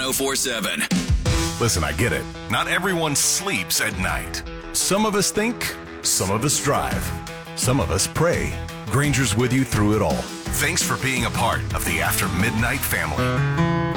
1047. Listen, I get it. Not everyone sleeps at night. Some of us think, some of us drive, some of us pray. Granger's with you through it all. Thanks for being a part of the After Midnight family.